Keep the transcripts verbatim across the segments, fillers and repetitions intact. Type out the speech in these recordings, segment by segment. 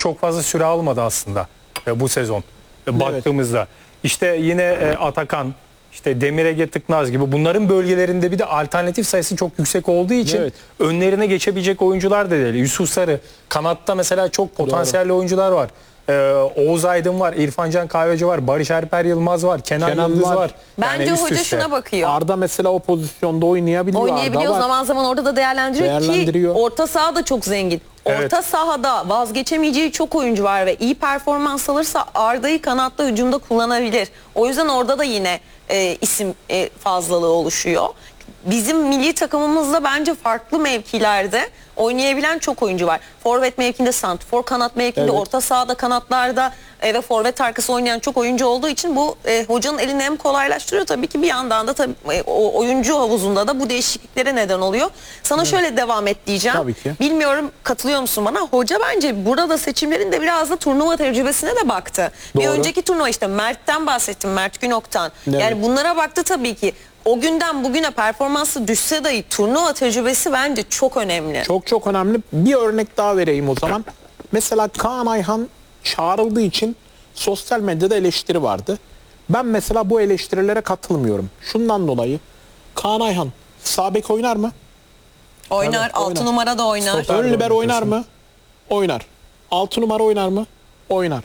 çok fazla süre almadı aslında e, bu sezon e, baktığımızda. Evet. İşte yine e, Atakan, işte Demir Ege Tıknaz gibi bunların bölgelerinde bir de alternatif sayısı çok yüksek olduğu için evet. önlerine geçebilecek oyuncular da değil. Yusuf Sarı, kanatta mesela çok potansiyelli Doğru. oyuncular var. Ee, Oğuz Aydın var, İrfan Can Kahveci var, Barış Alper Yılmaz var, Kenan, Kenan Yıldız var. var. Bence yani hoca üste. şuna bakıyor. Arda mesela o pozisyonda oynayabiliyor. Oynayabiliyor, Arda zaman var. zaman orada da değerlendiriyor, değerlendiriyor ki orta saha da çok zengin. Evet. Orta sahada vazgeçemeyeceği çok oyuncu var ve iyi performans alırsa Arda'yı kanatta hücumda kullanabilir. O yüzden orada da yine e, isim e, fazlalığı oluşuyor. Bizim milli takımımızda bence farklı mevkilerde oynayabilen çok oyuncu var. Forvet mevkinde, santrfor kanat mevkinde, evet. orta sahada, kanatlarda e, ve forvet arkası oynayan çok oyuncu olduğu için bu e, hocanın elini hem kolaylaştırıyor tabii ki, bir yandan da tabii, e, o oyuncu havuzunda da bu değişikliklere neden oluyor. Sana evet. şöyle devam et diyeceğim. Tabii ki. Bilmiyorum katılıyor musun bana? Hoca bence burada seçimlerinde biraz da turnuva tecrübesine de baktı. Doğru. Bir önceki turnuva işte Mert'ten bahsettim, Mert Günok'tan. Evet. Yani bunlara baktı tabii ki. O günden bugüne performansı düşse dahi turnuva tecrübesi bence çok önemli. Çok çok önemli. Bir örnek daha vereyim o zaman. Mesela Kaan Ayhan çağrıldığı için sosyal medyada eleştiri vardı. Ben mesela bu eleştirilere katılmıyorum. Şundan dolayı Kaan Ayhan sağ bek oynar mı? Oynar. Evet, altı numara da oynar. Stoper Ön liber oynar mı? Oynar. altı numara oynar mı? Oynar.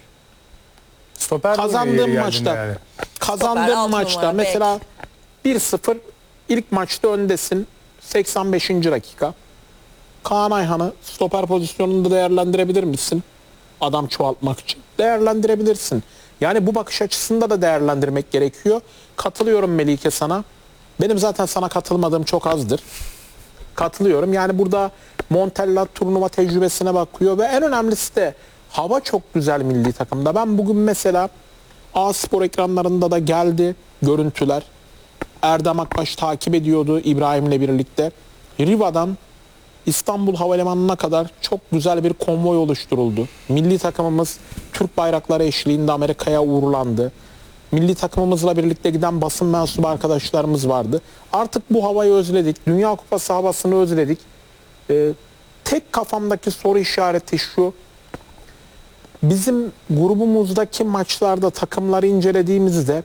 Stoper kazandığım maçta yani. kazandığım Stoper, maçta numara, mesela bek. bir sıfır ilk maçta öndesin, seksen beşinci dakika. Kaan Ayhan'ı stoper pozisyonunda değerlendirebilir misin? Adam çoğaltmak için. Değerlendirebilirsin. Yani bu bakış açısında da değerlendirmek gerekiyor. Katılıyorum Melike sana. Benim zaten sana katılmadığım çok azdır. Katılıyorum. Yani burada Montella turnuva tecrübesine bakıyor ve en önemlisi de hava çok güzel milli takımda. Ben bugün mesela A-Spor ekranlarında da geldi görüntüler. Erdem Akbaş takip ediyordu İbrahim'le birlikte. Riva'dan İstanbul Havalimanı'na kadar çok güzel bir konvoy oluşturuldu. Milli takımımız Türk bayrakları eşliğinde Amerika'ya uğurlandı. Milli takımımızla birlikte giden basın mensubu arkadaşlarımız vardı. Artık bu havayı özledik. Dünya Kupası havasını özledik. Ee, tek kafamdaki soru işareti şu. Bizim grubumuzdaki maçlarda takımları incelediğimizde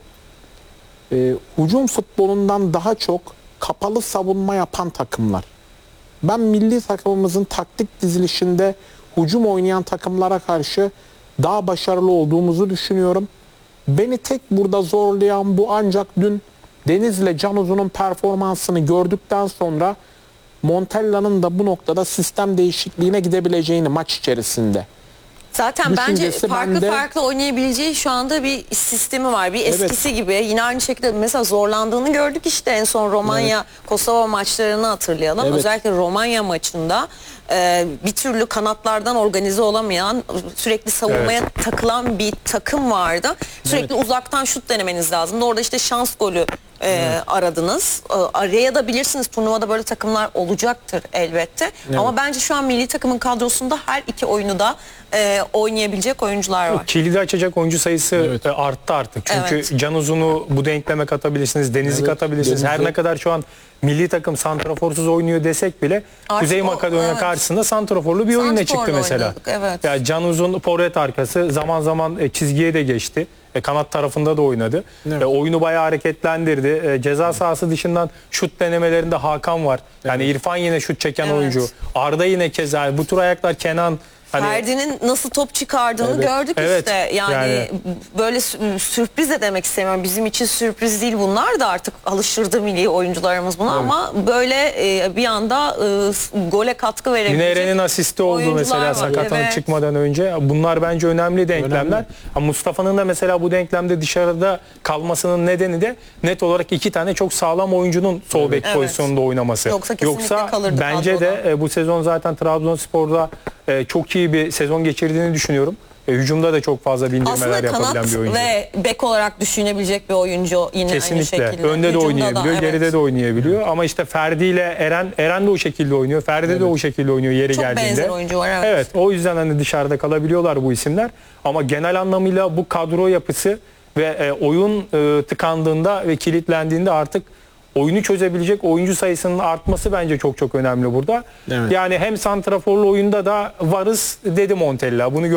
e, hücum futbolundan daha çok kapalı savunma yapan takımlar. Ben milli takımımızın taktik dizilişinde hücum oynayan takımlara karşı daha başarılı olduğumuzu düşünüyorum. Beni tek burada zorlayan bu, ancak dün Deniz'le Can Uzun'un performansını gördükten sonra Montella'nın da bu noktada sistem değişikliğine gidebileceğini maç içerisinde. Zaten bence farklı bende... farklı oynayabileceği şu anda bir sistemi var. Bir eskisi evet. gibi. Yine aynı şekilde mesela zorlandığını gördük işte en son Romanya evet. Kosova maçlarını hatırlayalım. Evet. Özellikle Romanya maçında e, bir türlü kanatlardan organize olamayan, sürekli savunmaya evet. takılan bir takım vardı. Sürekli evet. uzaktan şut denemeniz lazım. Orada işte şans golü e, evet. aradınız. E, araya da bilirsiniz, turnuvada böyle takımlar olacaktır elbette. Evet. Ama bence şu an milli takımın kadrosunda her iki oyunu da e, oynayabilecek oyuncular var. Kilidi açacak oyuncu sayısı evet. arttı artık. Çünkü evet. Can Uzun'u bu denkleme katabilirsiniz, Deniz'i evet. katabilirsiniz. Deniz'i. Her ne kadar şu an milli takım santraforsuz oynuyor desek bile artık Kuzey Makedonya evet. karşısında santraforlu bir oyunla çıktı mesela. Evet. Yani Can Uzun forvet arkası, zaman zaman e, çizgiye de geçti. E, kanat tarafında da oynadı. Evet. E, oyunu bayağı hareketlendirdi. E, ceza sahası dışından şut denemelerinde Hakan var. Yani evet. İrfan yine şut çeken evet. oyuncu. Arda yine keza. Bu tür ayaklar Kenan. Hani... Ferdi'nin nasıl top çıkardığını evet. gördük evet. işte. Yani, yani böyle sürpriz de demek istemiyorum. Bizim için sürpriz değil bunlar da, artık alıştırdı milli oyuncularımız buna evet. ama böyle e, bir anda e, gole katkı verebilecek. Yine Eren'in asisti oldu mesela sakatlık evet. çıkmadan önce. Bunlar bence önemli denklemler. Mustafa'nın da mesela bu denklemde dışarıda kalmasının nedeni de net olarak iki tane çok sağlam oyuncunun sol bek evet. pozisyonunda oynaması. Yoksa kesinlikle Yoksa kalırdı bence kadroda. de e, bu sezon zaten Trabzonspor'da e, çok iyi bir sezon geçirdiğini düşünüyorum. E, hücumda da çok fazla bindirmeler yapabilen bir oyuncu. Ve bek olarak düşünebilebilecek bir oyuncu yine kesinlikle. aynı şekilde. Önde de oynayabiliyor, da, evet. geride de oynayabiliyor. Ama işte Ferdi ile Eren, Eren de o şekilde oynuyor. Ferdi evet. de o şekilde oynuyor yeri çok geldiğinde. Çok benzer oyuncu var evet. Evet, o yüzden hani dışarıda kalabiliyorlar bu isimler. Ama genel anlamıyla bu kadro yapısı ve e, oyun e, tıkandığında ve kilitlendiğinde artık oyunu çözebilecek oyuncu sayısının artması bence çok çok önemli burada. Evet. Yani hem santraforlu oyunda da varız dedi Montella. Bunu